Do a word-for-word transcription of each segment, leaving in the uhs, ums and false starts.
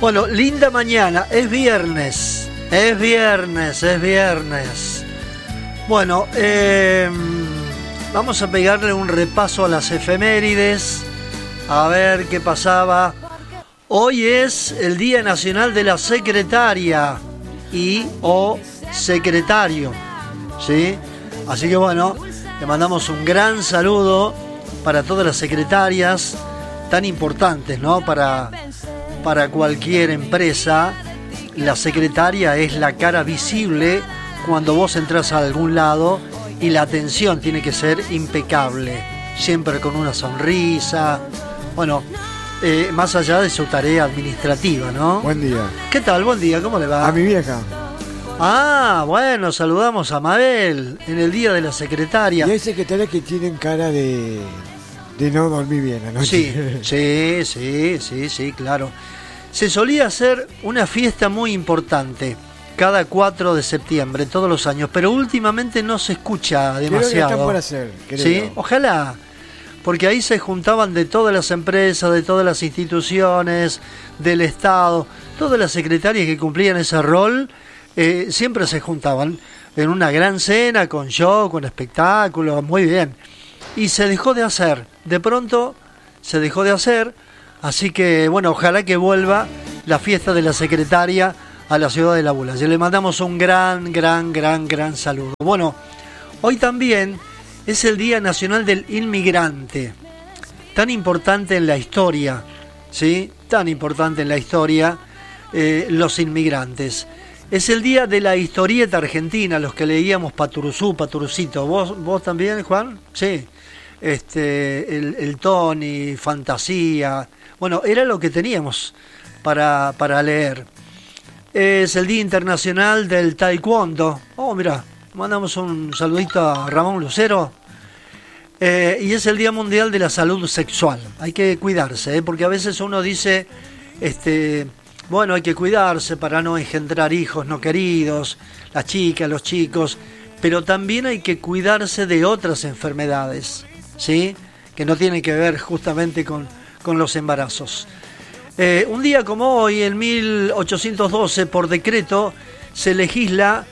Bueno, linda mañana, es viernes, es viernes, es viernes. Bueno, eh, vamos a pegarle un repaso a las efemérides, a ver qué pasaba. Hoy es el Día Nacional de la Secretaria y o secretario, ¿sí? Así que bueno, le mandamos un gran saludo para todas las secretarias tan importantes, ¿no? Para, para cualquier empresa, la secretaria es la cara visible cuando vos entras a algún lado y la atención tiene que ser impecable, siempre con una sonrisa, bueno, eh, más allá de su tarea administrativa, ¿no? Buen día. ¿Qué tal? Buen día, ¿cómo le va? A mi vieja. Ah, bueno, saludamos a Mabel en el Día de la Secretaria. Y hay secretarias que tienen cara de, de no dormir bien anoche. Sí, sí, sí, sí, sí, claro. Se solía hacer una fiesta muy importante cada cuatro de septiembre, todos los años, pero últimamente no se escucha demasiado. Creo que están por hacer, creo. Sí, ojalá, porque ahí se juntaban de todas las empresas, de todas las instituciones, del Estado, todas las secretarias que cumplían ese rol. Eh, siempre se juntaban en una gran cena, con show, con espectáculos, muy bien. Y se dejó de hacer, de pronto se dejó de hacer, así que bueno, ojalá que vuelva la fiesta de la secretaria a la ciudad de La Bula. Le mandamos un gran, gran, gran, gran saludo. Bueno, hoy también es el Día Nacional del Inmigrante, tan importante en la historia, ¿sí? Tan importante en la historia, eh, los inmigrantes. Es el día de la historieta argentina, los que leíamos Paturuzú, Paturucito. ¿Vos, vos también, Juan? Sí. Este, el, el Tony, Fantasía. Bueno, era lo que teníamos para, para leer. Es el Día Internacional del Taekwondo. Oh, mira, mandamos un saludito a Ramón Lucero. Eh, y es el Día Mundial de la Salud Sexual. Hay que cuidarse, ¿eh? Porque a veces uno dice... este Bueno, hay que cuidarse para no engendrar hijos no queridos, las chicas, los chicos, pero también hay que cuidarse de otras enfermedades, ¿sí? Que no tienen que ver justamente con, con los embarazos. Eh, un día como hoy, en mil ochocientos doce, por decreto, se legisla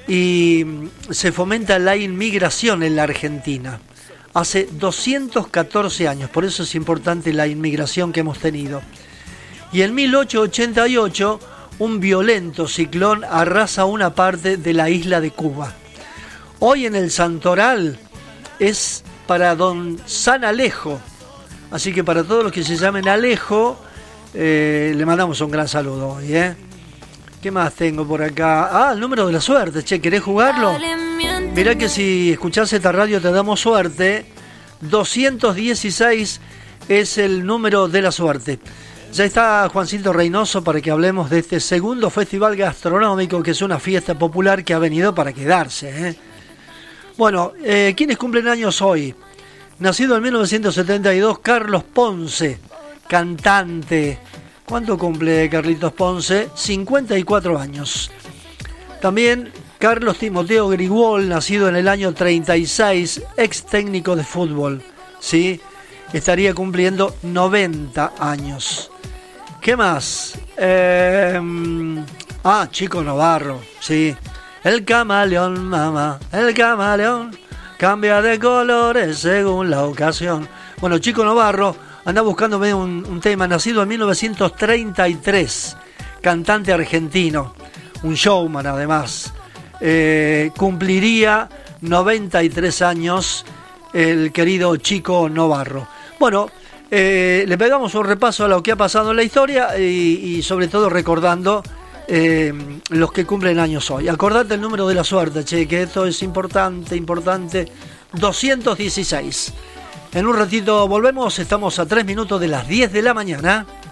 y se fomenta la inmigración en la Argentina. Hace doscientos catorce años, por eso es importante la inmigración que hemos tenido. Y en mil ochocientos ochenta y ocho, un violento ciclón arrasa una parte de la isla de Cuba. Hoy en el Santoral es para don San Alejo. Así que para todos los que se llamen Alejo, eh, le mandamos un gran saludo hoy, ¿eh? ¿Qué más tengo por acá? Ah, el número de la suerte. Che, ¿querés jugarlo? Mirá que si escuchás esta radio te damos suerte. doscientos dieciséis es el número de la suerte. Ya está Juancito Reynoso para que hablemos de este segundo festival gastronómico, que es una fiesta popular que ha venido para quedarse, ¿eh? Bueno, eh, ¿quiénes cumplen años hoy? Nacido en mil novecientos setenta y dos, Carlos Ponce, cantante. ¿Cuánto cumple Carlitos Ponce? cincuenta y cuatro años. También Carlos Timoteo Grigol, nacido en el año treinta y seis, ex técnico de fútbol, ¿sí? Estaría cumpliendo noventa años. ¿Qué más? Eh, ah, Chico Novarro, sí. El camaleón, mamá, el camaleón cambia de colores según la ocasión. Bueno, Chico Novarro anda buscándome un, un tema. Nacido en mil novecientos treinta y tres, cantante argentino, un showman además. Eh, cumpliría noventa y tres años el querido Chico Novarro. Bueno, eh, le pegamos un repaso a lo que ha pasado en la historia y, y sobre todo recordando eh, los que cumplen años hoy. Acordate el número de la suerte, che, que esto es importante, importante. doscientos dieciséis. En un ratito volvemos, estamos a tres minutos de las diez de la mañana.